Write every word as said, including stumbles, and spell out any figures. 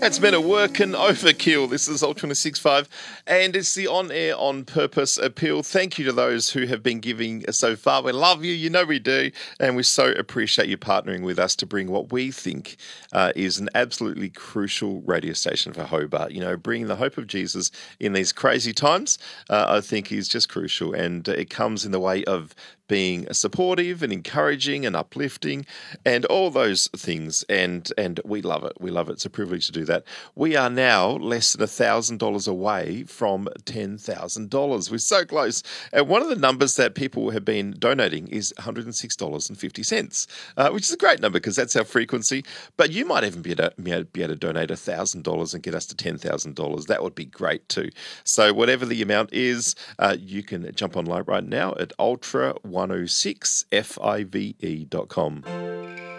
It's been a working overkill. This is Ultra twenty-six point five, and it's the On Air On Purpose appeal. Thank you to those who have been giving so far. We love you, you know we do, and we so appreciate you partnering with us to bring what we think uh, is an absolutely crucial radio station for Hobart. You know, bringing the hope of Jesus in these crazy times, uh, I think is just crucial, and it comes in the way of being supportive and encouraging and uplifting and all those things. And and we love it. We love it. It's a privilege to do that. We are now less than one thousand dollars away from ten thousand dollars. We're so close. And one of the numbers that people have been donating is one hundred six dollars and fifty cents, uh, which is a great number because that's our frequency. But you might even be able to, be able to donate one thousand dollars and get us to ten thousand dollars. That would be great too. So whatever the amount is, uh, you can jump online right now at ultra one oh six five e dot com.